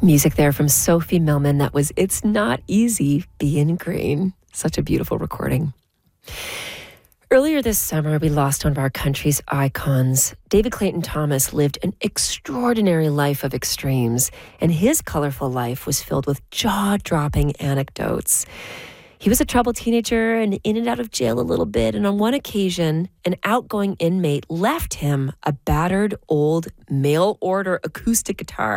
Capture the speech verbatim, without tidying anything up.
Music there from Sophie Millman. That was It's Not Easy Being Green. Such a beautiful recording. Earlier this summer, we lost one of our country's icons. David Clayton Thomas lived an extraordinary life of extremes, and his colorful life was filled with jaw-dropping anecdotes. He was a troubled teenager and in and out of jail a little bit, and on one occasion, an outgoing inmate left him a battered old mail-order acoustic guitar.